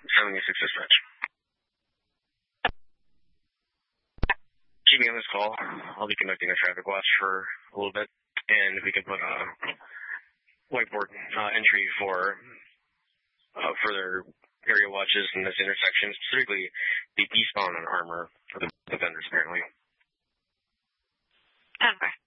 76 dispatch. Keep me on this call. I'll be conducting a traffic watch for a little bit, and if we can put a whiteboard entry for further area watches in this intersection, specifically the eastbound on Armour for the vendors, apparently. Over.